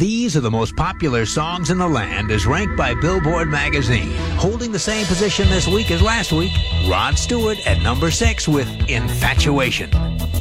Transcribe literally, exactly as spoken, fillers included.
These are the most popular songs in the land as ranked by Billboard magazine. Holding the same position this week as last week, Rod Stewart at number six with Infatuation.